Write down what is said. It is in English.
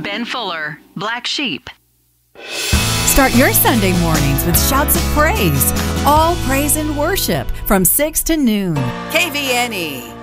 Ben Fuller, Black Sheep. Start your Sunday mornings with shouts of praise. All praise and worship from 6 to noon. KVNE.